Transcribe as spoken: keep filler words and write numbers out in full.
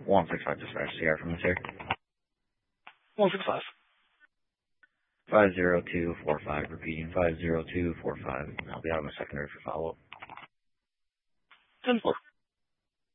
one six five dispatch, C R from this here. one six five. five zero two four five, repeating five zero two four five. I'll be out in a secondary for follow-up. ten four.